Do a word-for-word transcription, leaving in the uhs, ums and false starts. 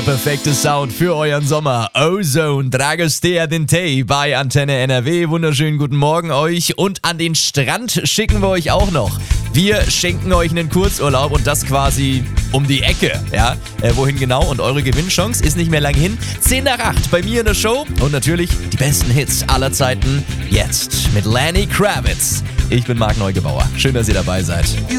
Perfekte Sound für euren Sommer. Ozone, Dragostea Dintei bei Antenne N R W. Wunderschönen guten Morgen euch. Und an den Strand schicken wir euch auch noch. Wir schenken euch einen Kurzurlaub und das quasi um die Ecke. Ja, äh, wohin genau? Und eure Gewinnchance ist nicht mehr lang hin. zehn nach acht bei mir in der Show. Und natürlich die besten Hits aller Zeiten. Jetzt mit Lenny Kravitz. Ich bin Marc Neugebauer. Schön, dass ihr dabei seid.